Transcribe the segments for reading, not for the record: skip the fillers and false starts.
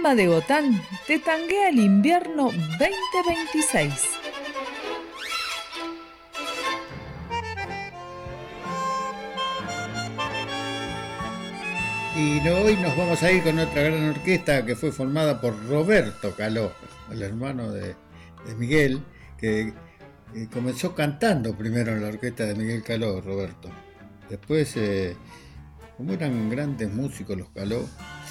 Alma de Gotán te tanguea el invierno 2026. Y hoy nos vamos a ir con otra gran orquesta que fue formada por Roberto Caló, el hermano de Miguel, que comenzó cantando primero en la orquesta de Miguel Caló, Roberto. Después, como eran grandes músicos los Caló,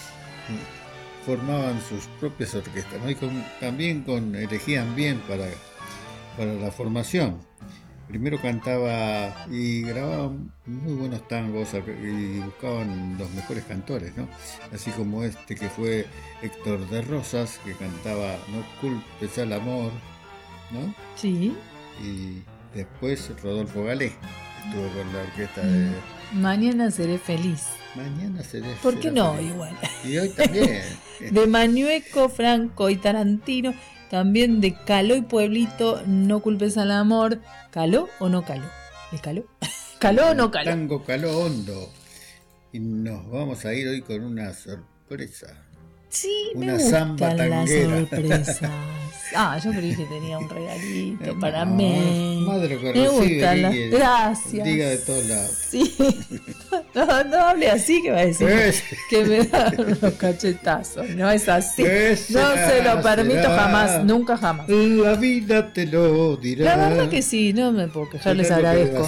formaban sus propias orquestas, ¿no? Y también elegían bien para la formación. Primero cantaba y grababan muy buenos tangos y buscaban los mejores cantores, ¿no? Así como este que fue Héctor de Rosas, que cantaba No culpes al amor, ¿no? Sí. Y después Rodolfo Galé estuvo con la orquesta de Mañana seré feliz. Mañana seré feliz. ¿Por qué no? Igual. Y hoy también. De Mañueco, Franco y Tarantino. También de Caló y Pueblito, No culpes al amor. ¿Caló o no caló? ¿Es caló? ¿Caló o no caló? Tango Caló Hondo. Y nos vamos a ir hoy con una sorpresa. Sí, una me samba gustan las tanguera. sorpresas. Yo creí que tenía un regalito para mí. Madre que me recibe, gustan las... Gracias. Diga de todos lados. Sí. No hable así que va a decir que me da unos cachetazos. No es así. No se lo permito jamás, nunca jamás. La vida te lo dirá. La verdad que sí, no me puedo quejar, les agradezco.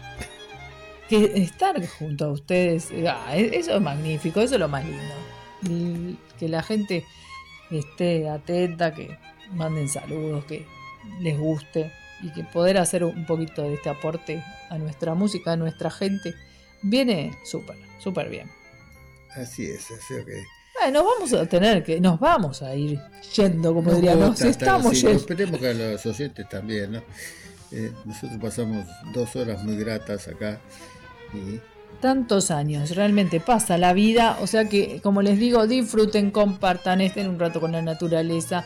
Que estar junto a ustedes, eso es magnífico, eso es lo más lindo. Y que la gente esté atenta, que manden saludos, que les guste y que poder hacer un poquito de este aporte a nuestra música, a nuestra gente, viene súper bien. Así es, así que... Nos vamos a ir yendo, como dirían, nos estamos yendo. Esperemos que a los oyentes también, ¿no? Nosotros pasamos 2 horas muy gratas acá y... Tantos años, realmente pasa la vida, o sea que, como les digo, disfruten, compartan, estén un rato con la naturaleza,